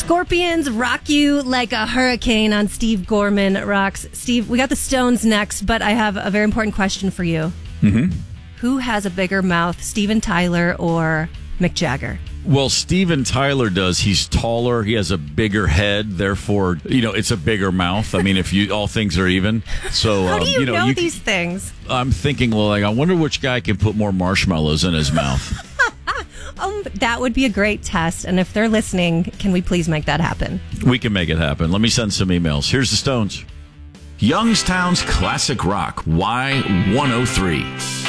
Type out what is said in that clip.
Scorpions rock you like a hurricane on Steve Gorman Rocks. Steve, we got the Stones next, but I have a very important question for you. Mm-hmm. Who has a bigger mouth, Steven Tyler or Mick Jagger? Well, Steven Tyler does. He's taller. He has a bigger head. Therefore, it's a bigger mouth. I mean, all things are even. So, how do you know these things? I'm thinking, I wonder which guy can put more marshmallows in his mouth. That would be a great test. And if they're listening, can we please make that happen? We can make it happen. Let me send some emails. Here's the Stones. Youngstown's Classic Rock, Y103.